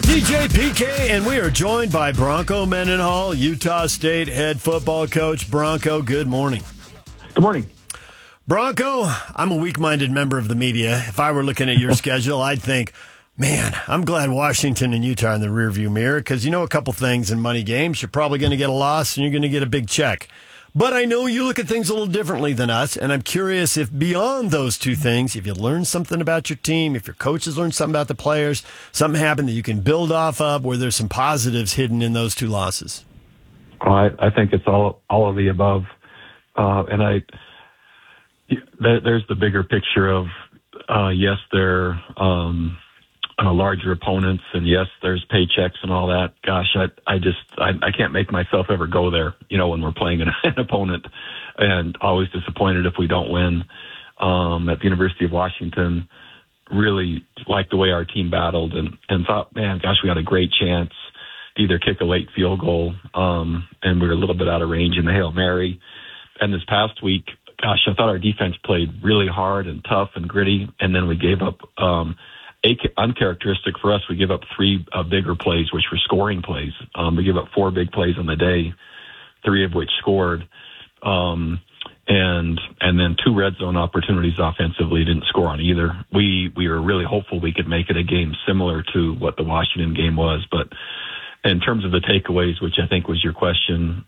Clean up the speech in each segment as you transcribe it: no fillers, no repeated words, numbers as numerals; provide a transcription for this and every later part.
DJ PK, and we are joined by Bronco Mendenhall, Utah State head football coach. Bronco, good morning. Good morning. Bronco, I'm a weak-minded member of the media. If I were looking at your schedule, I'd think, man, I'm glad Washington and Utah are in the rearview mirror because you know a couple things in money games. You're probably going to get a loss and you're going to get a big check. But I know you look at things a little differently than us, and I'm curious if beyond those two things, if you learned something about your team, if your coaches learned something about the players, something happened that you can build off of, where there's some positives hidden in those two losses. I think it's all of the above. There's the bigger picture of, yes, they're larger opponents, and yes, there's paychecks and all that. Gosh, I can't make myself ever go there, when we're playing an opponent, and always disappointed if we don't win. At the University of Washington, really liked the way our team battled and thought, man, gosh, we had a great chance to either kick a late field goal, and we were a little bit out of range in the Hail Mary. And this past week, gosh, I thought our defense played really hard and tough and gritty, and then we gave up uncharacteristic for us. We give up three bigger plays, which were scoring plays. We give up 4 big plays on the day, 3 of which scored, and then 2 red zone opportunities offensively, didn't score on either. We were really hopeful we could make it a game similar to what the Washington game was, but in terms of the takeaways, which I think was your question,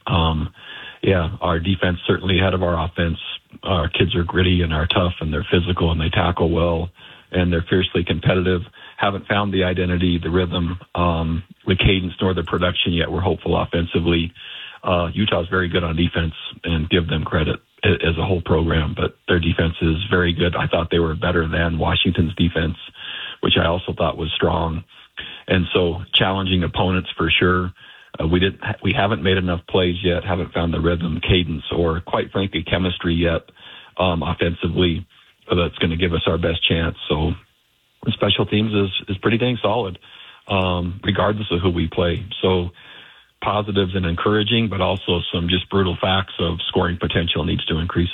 our defense certainly ahead of our offense. Our kids are gritty and are tough and they're physical and they tackle well and they're fiercely competitive. Haven't found the identity, the rhythm, the cadence, nor the production yet. We're hopeful offensively. Utah's very good on defense, and give them credit as a whole program, but their defense is very good. I thought they were better than Washington's defense, which I also thought was strong. And so challenging opponents for sure. We haven't made enough plays yet, haven't found the rhythm, cadence, or quite frankly, chemistry yet, offensively, that's going to give us our best chance. So special teams is pretty dang solid, regardless of who we play. So positives and encouraging, but also some just brutal facts of scoring potential needs to increase.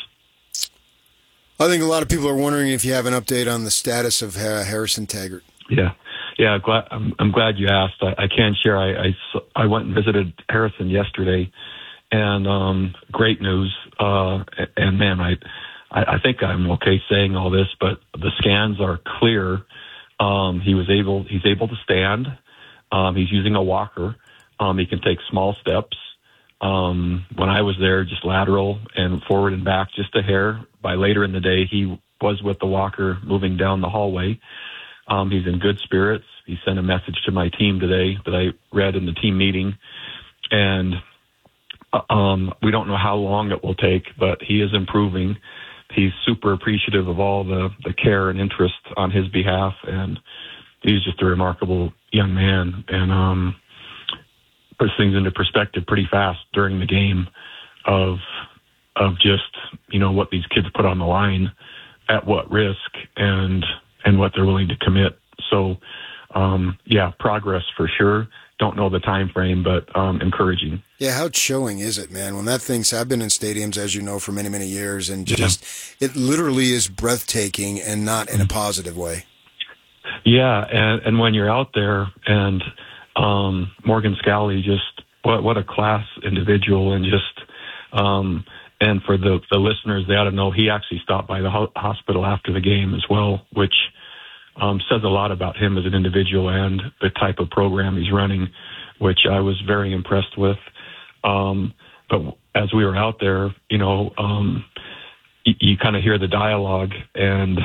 I think a lot of people are wondering if you have an update on the status of Harrison Taggart. Yeah, I'm glad you asked. I can share. I went and visited Harrison yesterday, and great news. And man, I think I'm okay saying all this, but the scans are clear. He's able to stand. He's using a walker. He can take small steps. When I was there, just lateral and forward and back, just a hair. By later in the day, he was with the walker moving down the hallway. He's in good spirits. He sent a message to my team today that I read in the team meeting. And we don't know how long it will take, but he is improving. He's super appreciative of all the care and interest on his behalf. And he's just a remarkable young man. And puts things into perspective pretty fast during the game of just, what these kids put on the line, at what risk, and what they're willing to commit. So, progress for sure. Don't know the time frame, but encouraging. Yeah, how chilling is it, man? When I've been in stadiums, as you know, for many, many years, and just it literally is breathtaking, and not in a positive way. Yeah, and when you're out there, and Morgan Scalley, just what a class individual, and just and for the listeners, they ought to know he actually stopped by the hospital after the game as well, which says a lot about him as an individual and the type of program he's running, which I was very impressed with. But as we were out there, you kind of hear the dialogue, and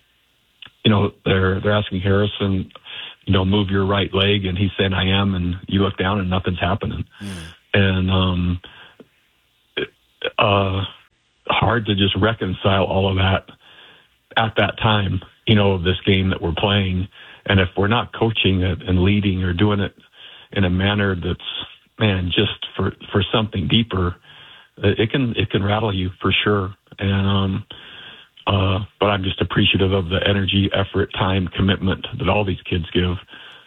they're asking Harrison, move your right leg, and he's saying, I am, and you look down and nothing's happening. And hard to just reconcile all of that at that time, of this game that we're playing. And if we're not coaching it and leading or doing it in a manner that's, man, just for something deeper, it can rattle you for sure. And but I'm just appreciative of the energy, effort, time, commitment that all these kids give.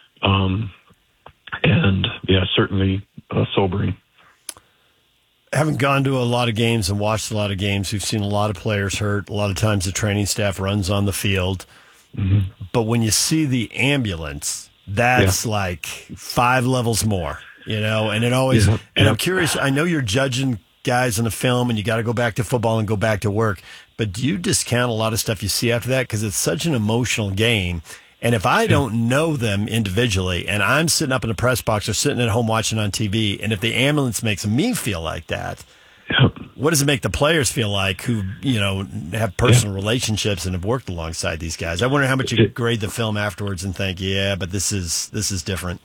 And yeah, certainly sobering. Haven't gone to a lot of games and watched a lot of games. We've seen a lot of players hurt. A lot of times the training staff runs on the field. Mm-hmm. But when you see the ambulance that's like 5 levels more, and it always, I'm curious, I know you're judging guys in the film and you got to go back to football and go back to work, but do you discount a lot of stuff you see after that? Because it's such an emotional game. And if I don't know them individually and I'm sitting up in the press box or sitting at home watching on TV, and if the ambulance makes me feel like that, what does it make the players feel like who, have personal relationships and have worked alongside these guys? I wonder how much you grade the film afterwards and think, but this is different.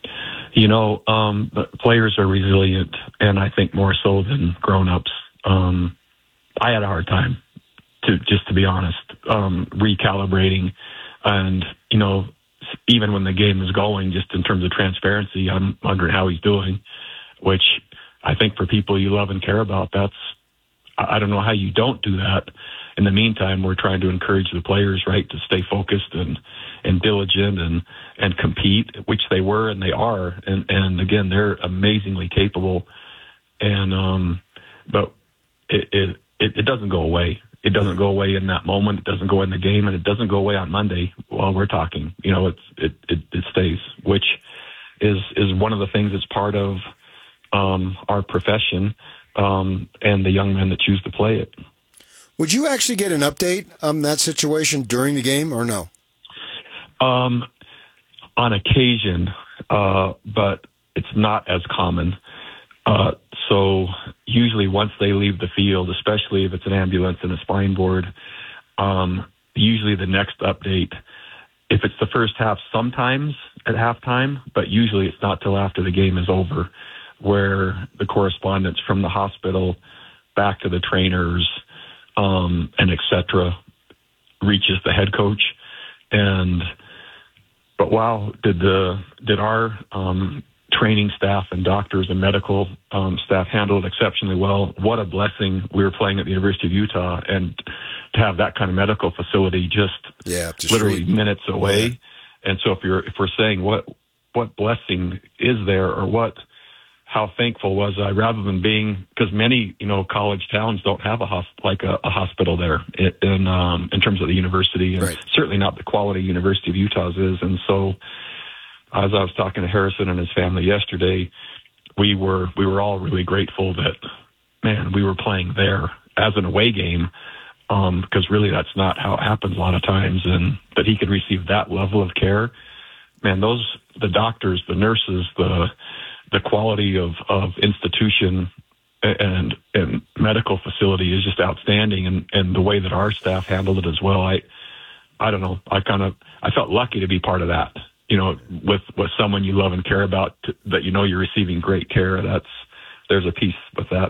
The players are resilient, and I think more so than grown-ups. I had a hard time, to be honest, recalibrating. And, even when the game is going, just in terms of transparency, I'm wondering how he's doing, which I think for people you love and care about, I don't know how you don't do that. In the meantime, we're trying to encourage the players, right, to stay focused and diligent and compete, which they were and they are. And again, they're amazingly capable. And, but it doesn't go away. It doesn't go away in that moment. It doesn't go in the game, and it doesn't go away on Monday while we're talking. It stays, which is one of the things that's part of our profession and the young men that choose to play it. Would you actually get an update on that situation during the game or no? On occasion, but it's not as common. So usually once they leave the field, especially if it's an ambulance and a spine board, usually the next update, if it's the first half, sometimes at halftime, but usually it's not till after the game is over, where the correspondence from the hospital back to the trainers and et cetera reaches the head coach. But wow, did our training staff and doctors and medical staff handle it exceptionally well. What a blessing. We were playing at the University of Utah, and to have that kind of medical facility just literally minutes away. Yeah. And so if we're saying what blessing is there, or how thankful was I, rather than being, because many college towns don't have a hospital there in terms of the university, and certainly not the quality University of Utah's is. And so, as I was talking to Harrison and his family yesterday, we were all really grateful that, man, we were playing there as an away game, because really that's not how it happens a lot of times, and that he could receive that level of care. Man, the doctors, the nurses, the quality of institution and medical facility is just outstanding, and the way that our staff handled it as well. I don't know. I felt lucky to be part of that. With someone you love and care about, that you're receiving great care. There's a piece with that.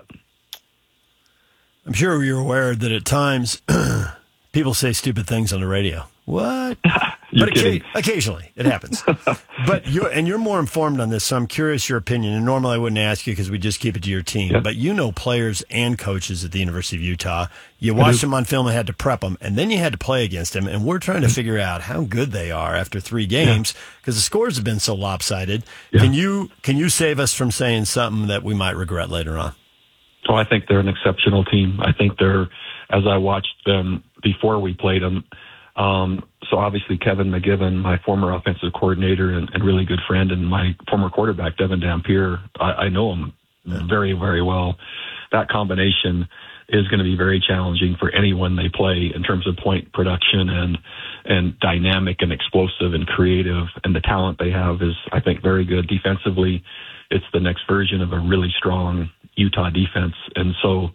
I'm sure you're aware that at times people say stupid things on the radio. What? You're kidding. Occasionally it happens. But you're more informed on this, so I'm curious your opinion. And normally I wouldn't ask you because we just keep it to your team. Yeah. But players and coaches at the University of Utah. You watched them on film and had to prep them, and then you had to play against them. And we're trying to figure out how good they are after 3 games because the scores have been so lopsided. Yeah. Can you save us from saying something that we might regret later on? Oh, I think they're an exceptional team. I think as I watched them before we played them. So obviously Kevin McGibbon, my former offensive coordinator and really good friend, and my former quarterback, Devin Dampier, I know him very, very well. That combination is going to be very challenging for anyone they play in terms of point production and dynamic and explosive and creative. And the talent they have is, I think, very good defensively. It's the next version of a really strong Utah defense. And so,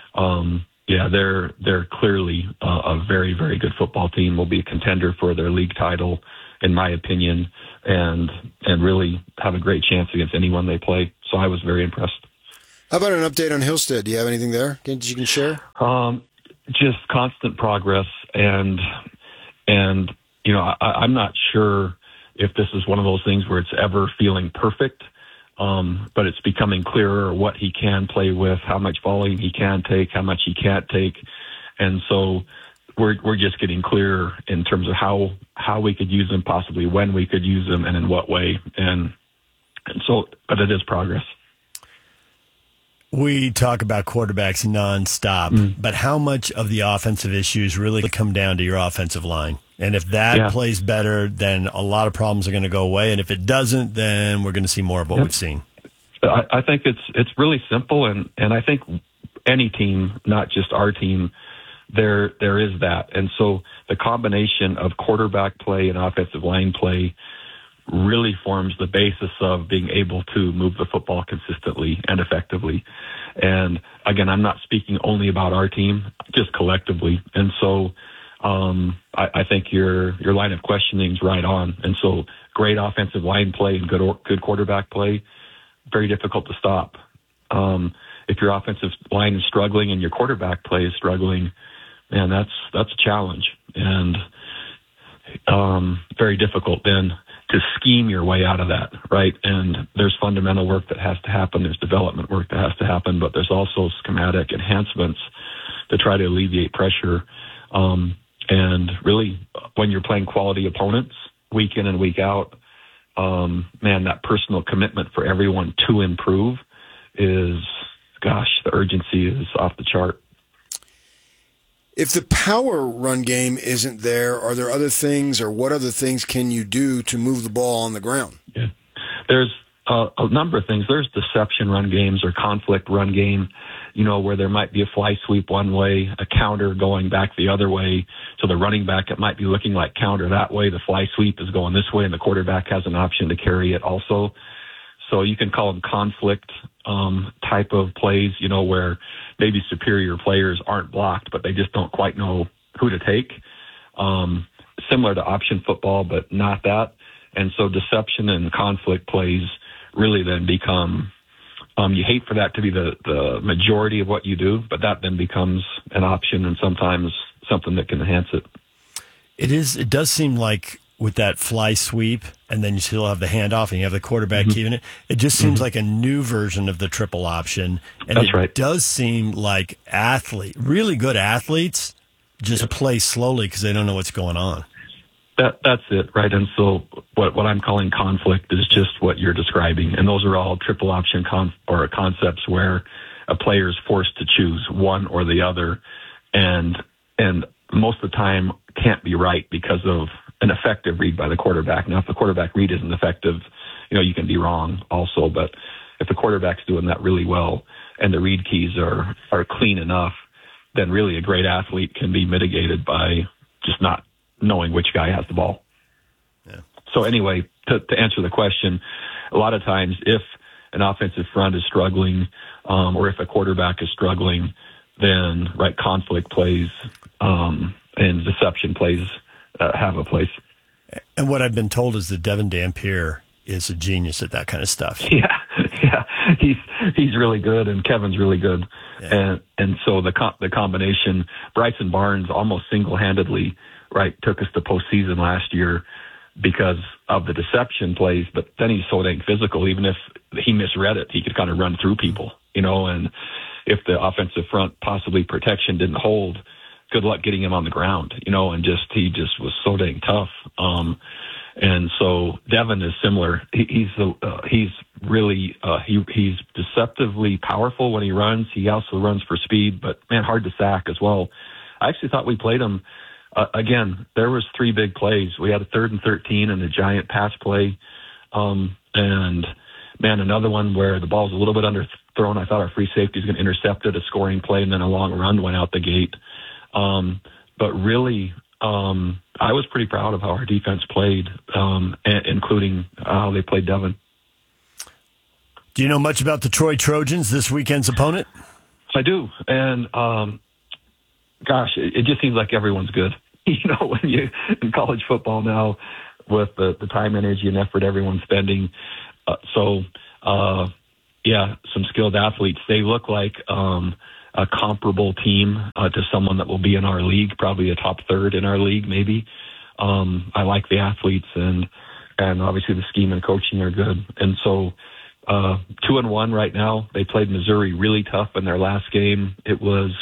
they're clearly a very, very good football team. Will be a contender for their league title, in my opinion, and really have a great chance against anyone they play. So I was very impressed. How about an update on Hillstead? Do you have anything there you can share? Just constant progress, and I'm not sure if this is one of those things where it's ever feeling perfect. But it's becoming clearer what he can play with, how much volume he can take, how much he can't take. And so we're just getting clearer in terms of how we could use him, possibly when we could use him and in what way. And so, but it is progress. We talk about quarterbacks nonstop, but how much of the offensive issues really come down to your offensive line? And if that plays better, then a lot of problems are going to go away. And if it doesn't, then we're going to see more of what we've seen. I think it's really simple, and I think any team, not just our team, there is that. And so the combination of quarterback play and offensive line play really forms the basis of being able to move the football consistently and effectively. And again, I'm not speaking only about our team, just collectively. And so I think your line of questioning is right on. And so great offensive line play and good quarterback play, very difficult to stop. If your offensive line is struggling and your quarterback play is struggling, man, that's a challenge, and very difficult then to scheme your way out of that, right? And there's fundamental work that has to happen. There's development work that has to happen, but there's also schematic enhancements to try to alleviate pressure. And really, when you're playing quality opponents week in and week out, man, that personal commitment for everyone to improve is, gosh, the urgency is off the chart. If the power run game isn't there, are there other things, or what other things can you do to move the ball on the ground? Yeah. There's a number of things. There's deception run games or conflict run game, where there might be a fly sweep one way, a counter going back the other way. So the running back, it might be looking like counter that way. The fly sweep is going this way, and the quarterback has an option to carry it also. So you can call them conflict type of plays, where maybe superior players aren't blocked, but they just don't quite know who to take. Similar to option football, but not that. And so deception and conflict plays really then become, you hate for that to be the majority of what you do, but that then becomes an option and sometimes something that can enhance it. It does seem like with that fly sweep, and then you still have the handoff and you have the quarterback keeping it, it just seems like a new version of the triple option. And That's right. Does seem like really good athletes just play slowly because they don't know what's going on. That's it, right? And so what I'm calling conflict is just what you're describing. And those are all triple option concepts where a player is forced to choose one or the other, and most of the time can't be right because of an effective read by the quarterback. Now, if the quarterback read isn't effective, you can be wrong also. But if the quarterback's doing that really well and the read keys are clean enough, then really a great athlete can be mitigated by just not knowing which guy has the ball. Yeah. So anyway, to answer the question, a lot of times if an offensive front is struggling or if a quarterback is struggling, then conflict plays and deception plays have a place. And what I've been told is that Devin Dampier is a genius at that kind of stuff. Yeah, he's really good, and Kevin's really good, and so the combination. Bryson Barnes almost single-handedly took us to postseason last year because of the deception plays, but then he's so dang physical. Even if he misread it, he could kind of run through people, and if the offensive front possibly protection didn't hold, good luck getting him on the ground, and he just was so dang tough. And so Devin is similar. He's really he's deceptively powerful when he runs. He also runs for speed, but man, hard to sack as well. I actually thought we played him. Again, there was 3 big plays. We had a 3rd and 13 and a giant pass play. And man, another one where the ball's a little bit underthrown. I thought our free safety was going to intercept it, a scoring play, and then a long run went out the gate. But really, I was pretty proud of how our defense played, including how they played Devin. Do you know much about the Troy Trojans, this weekend's opponent? I do. And, gosh, it just seems like everyone's good. When you in college football now with the time, energy, and effort everyone's spending. Some skilled athletes. They look like a comparable team to someone that will be in our league, probably a top 3rd in our league, maybe. I like the athletes, and obviously the scheme and coaching are good. And so 2-1 right now. They played Missouri really tough in their last game. It was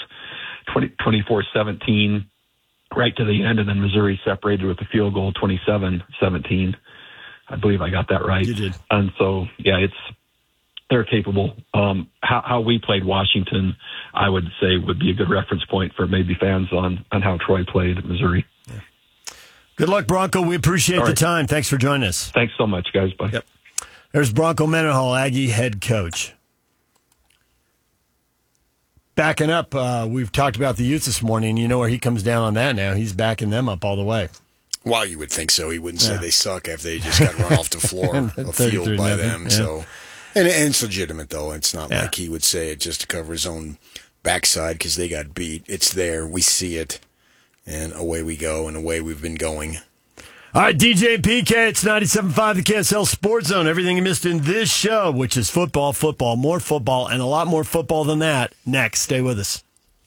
24-17 right to the end, and then Missouri separated with a field goal, 27-17. I believe I got that right. You did. And so, they're capable. How we played Washington, I would say, would be a good reference point for maybe fans on how Troy played at Missouri. Yeah. Good luck, Bronco. We appreciate the time. Thanks for joining us. Thanks so much, guys. Bye. Yep. There's Bronco Mendenhall, Aggie head coach. Backing up, we've talked about the Utes this morning. You know where he comes down on that now. He's backing them up all the way. Well, you would think so. He wouldn't say they suck after they just got run off the floor, a field by them. Yeah. So, and it's legitimate, though. It's not like he would say it just to cover his own backside because they got beat. It's there. We see it. And away we go, and away we've been going. All right, DJ and PK, it's 97.5 the KSL Sports Zone. Everything you missed in this show, which is football, more football, and a lot more football than that. Next, stay with us.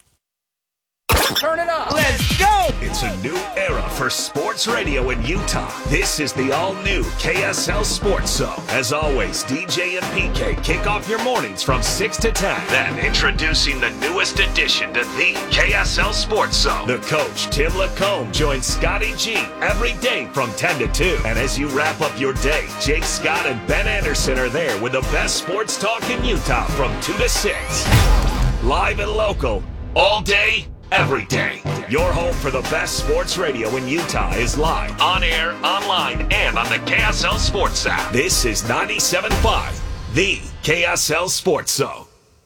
Turn it up. Let's go. It's a new era for sports radio in Utah. This is the all-new KSL Sports Zone. As always, DJ and PK kick off your mornings from 6 to 10. Then introducing the newest addition to the KSL Sports Zone. The coach, Tim Lacombe, joins Scotty G every day from 10 to 2. And as you wrap up your day, Jake Scott and Ben Anderson are there with the best sports talk in Utah from 2 to 6. Live and local, all day, every day. Your home for the best sports radio in Utah is live, on air, online, and on the KSL Sports app. This is 97.5, the KSL Sports Zone.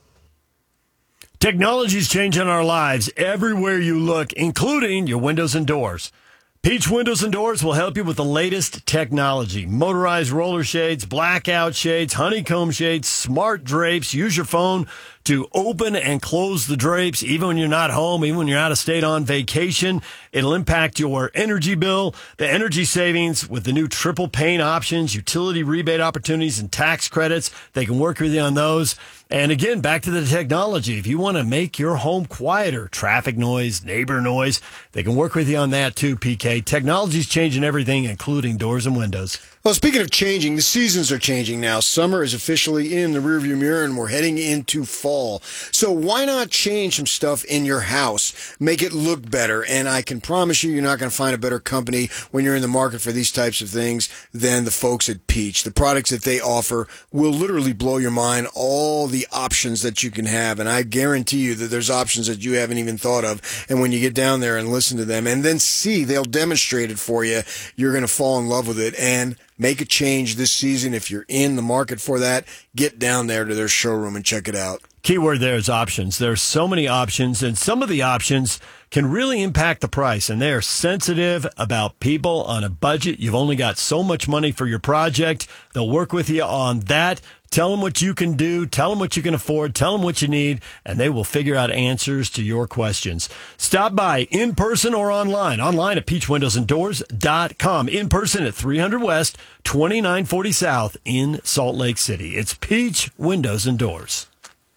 Technology's changing our lives everywhere you look, including your windows and doors. Peach Windows and Doors will help you with the latest technology. Motorized roller shades, blackout shades, honeycomb shades, smart drapes. Use your phone to open and close the drapes, even when you're not home, even when you're out of state on vacation. It'll impact your energy bill, the energy savings with the new triple pane options, utility rebate opportunities, and tax credits. They can work with you on those. And again, back to the technology. If you want to make your home quieter, traffic noise, neighbor noise, they can work with you on that too, PK. Technology's changing everything, including doors and windows. Well, speaking of changing, the seasons are changing now. Summer is officially in the rearview mirror, and we're heading into fall. So why not change some stuff in your house, make it look better? And I can promise you, you're not going to find a better company when you're in the market for these types of things than the folks at Peach. The products that they offer will literally blow your mind, all the options that you can have. And I guarantee you that there's options that you haven't even thought of. And when you get down there and listen to them and then see, they'll demonstrate it for you, you're going to fall in love with it. And make a change this season. If you're in the market for that, get down there to their showroom and check it out. Keyword there is options. There's so many options, and some of the options can really impact the price, and they are sensitive about people on a budget. You've only got so much money for your project. They'll work with you on that. Tell them what you can do. Tell them what you can afford. Tell them what you need, and they will figure out answers to your questions. Stop by in person or online. Online at peachwindowsanddoors.com. In person at 300 West, 2940 South in Salt Lake City. It's Peach Windows and Doors.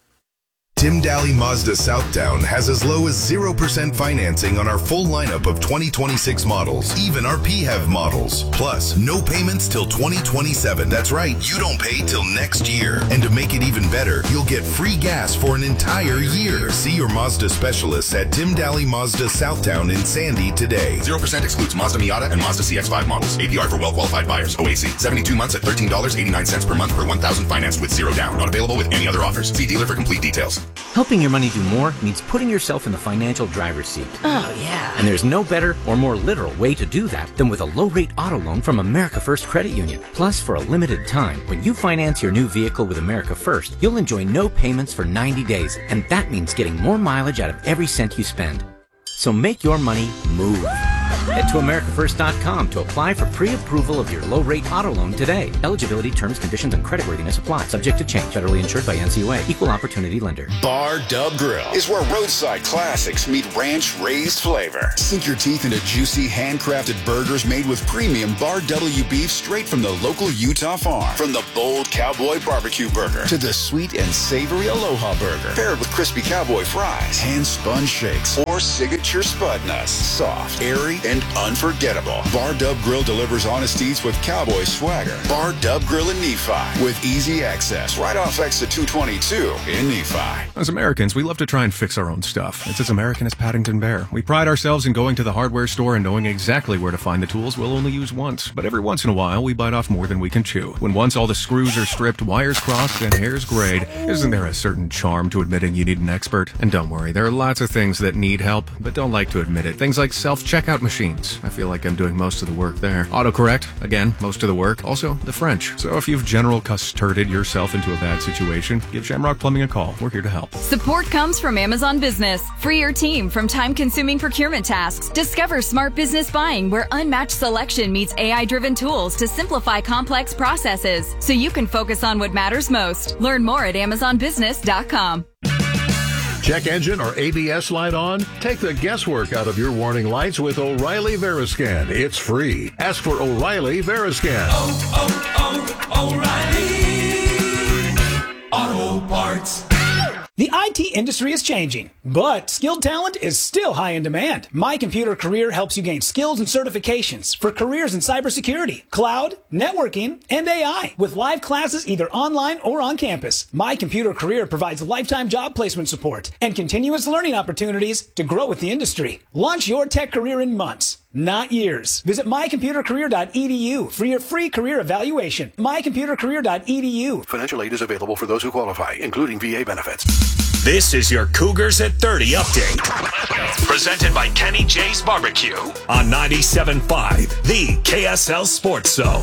Tim Daly Mazda Southtown has as low as 0% financing on our full lineup of 2026 models, even our PHEV models. Plus, no payments till 2027. That's right, you don't pay till next year. And to make it even better, you'll get free gas for an entire year. See your Mazda specialists at Tim Daly Mazda Southtown in Sandy today. 0% excludes Mazda Miata and Mazda CX-5 models. APR for well-qualified buyers. OAC. 72 months at $13.89 per month per 1,000 financed with zero down. Not available with any other offers. See dealer for complete details. Helping your money do more means putting yourself in the financial driver's seat. Oh, yeah. And there's no better or more literal way to do that than with a low-rate auto loan from America First Credit Union. Plus, for a limited time, when you finance your new vehicle with America First, you'll enjoy no payments for 90 days. And that means getting more mileage out of every cent you spend. So make your money move. Head to AmericaFirst.com to apply for pre-approval of your low-rate auto loan today. Eligibility, terms, conditions, and creditworthiness apply. Subject to change. Federally insured by NCUA. Equal opportunity lender. Bar Dub Grill is where roadside classics meet ranch-raised flavor. Sink your teeth into juicy, handcrafted burgers made with premium Bar W beef straight from the local Utah farm. From the bold cowboy barbecue burger to the sweet and savory Aloha burger, paired with crispy cowboy fries, hand-spun shakes, or signature spud nuts. Soft, airy, and and unforgettable. Bar Dub Grill delivers honest eats with cowboy swagger. Bar Dub Grill in Nephi with easy access right off exit 222 in Nephi. As Americans, we love to try and fix our own stuff. It's as American as Paddington Bear. We pride ourselves in going to the hardware store and knowing exactly where to find the tools we'll only use once. But every once in a while, we bite off more than we can chew. When once all the screws are stripped, wires crossed, and hairs grayed, isn't there a certain charm to admitting you need an expert? And don't worry, there are lots of things that need help, but don't like to admit it. Things like self-checkout machines. I feel like I'm doing most of the work there. Autocorrect, again, most of the work. Also, the French. So if you've general custarded yourself into a bad situation, give Shamrock Plumbing a call. We're here to help. Support comes from Amazon Business. Free your team from time-consuming procurement tasks. Discover smart business buying where unmatched selection meets AI-driven tools to simplify complex processes so you can focus on what matters most. Learn more at AmazonBusiness.com. Check engine or ABS light on? Take the guesswork out of your warning lights with O'Reilly Veriscan. It's free. Ask for O'Reilly Veriscan. O'Reilly Auto Parts. The IT industry is changing, but skilled talent is still high in demand. My Computer Career helps you gain skills and certifications for careers in cybersecurity, cloud, networking, and AI with live classes either online or on campus. My Computer Career provides lifetime job placement support and continuous learning opportunities to grow with the industry. Launch your tech career in months, not years. Visit mycomputercareer.edu for your free career evaluation. mycomputercareer.edu. Financial aid is available for those who qualify, including VA benefits. This is your Cougars at 30 update. Presented by Kenny J's Barbecue on 97.5, the KSL Sports Zone.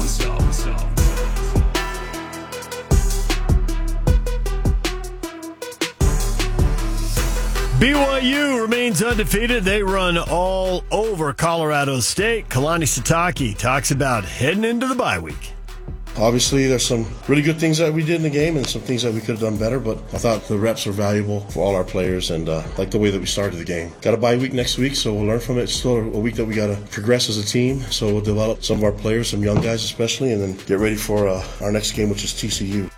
BYU remains undefeated. They run all over Colorado State. Kalani Sitake talks about heading into the bye week. Obviously, there's some really good things that we did in the game and some things that we could have done better, but I thought the reps were valuable for all our players and like the way that we started the game. Got a bye week next week, so we'll learn from it. It's still a week that we got to progress as a team, so we'll develop some of our players, some young guys especially, and then get ready for our next game, which is TCU.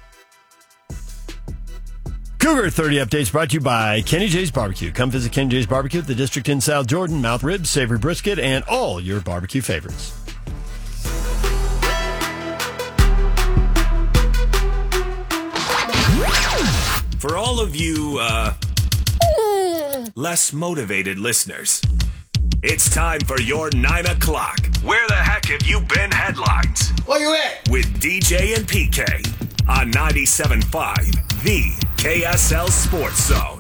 Cougar 30 updates brought to you by Kenny J's Barbecue. Come visit Kenny J's Barbecue at the District in South Jordan. Mouth ribs, savory brisket, and all your barbecue favorites. For all of you, less motivated listeners, it's time for your 9 o'clock. Where the heck have you been headlines? Where you at? With DJ and PK on 97.5, the KSL Sports Zone.